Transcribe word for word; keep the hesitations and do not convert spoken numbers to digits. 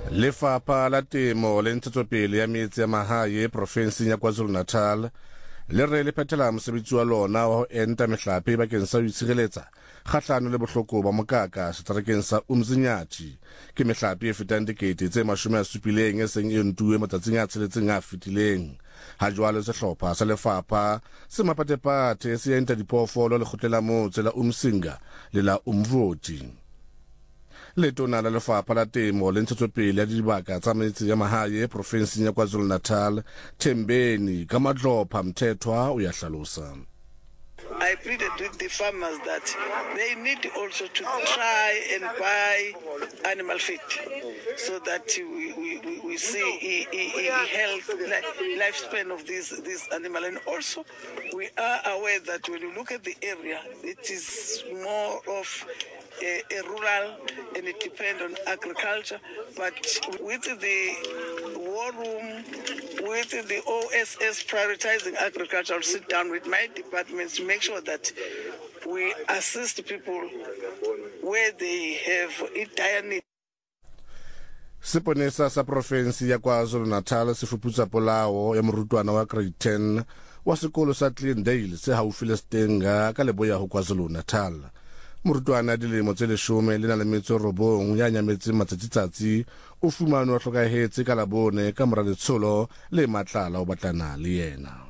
Lefapha la Temo le Ntshetsopele ya Metsi ya Mahae Provinseng ya KwaZulu-Natal le re le phethela mosebetsi wa lona wa ho enta mehlape bakeng sa ho itshireletsa kgahlano le bohloko ba mokaka seterekeng sa Umzinyathi ke mehlape e fetang dikete tse mashome a supileng e seng e ntuwe matsatsing a tsheletseng a fetileng. Ha jwale sehlopha sa lefapha se mapatepate se enta diphoofolo le kgotlela motse la Umsinga le la Umvoti. Letona la Lefapha la Temo le Ntshetsopele ya Dibaka tsa Metsi ya Mahae Provinseng ya KwaZulu-Natal Thembeni Kamadlopha Mthethwa o ya hlalosa. I pleaded with the farmers that they need also to try and buy animal feed so that we, we, we see a health lifespan of this, this animal. And also we are aware that when you look at the area, it is more of a, a rural and it depends on agriculture. But with the war room, with the O S S prioritizing agriculture, I'll sit down with my departments to make sure that we assist people where they have a dire need. Seponesa sa Provinsi ya KwaZulu-Natal se fuputsa polao ya morutwana wa grade ten wa sekolo sa Cleandale se haufi le Stenga ka leboya ho KwaZulu-Natal. Morutwana dilemo tse leshome le na le metso robong ya nyametse matsatsitsatsi o fumane wa hlokahetse ka labone ka mora letsholo le matlala o batlana le yena.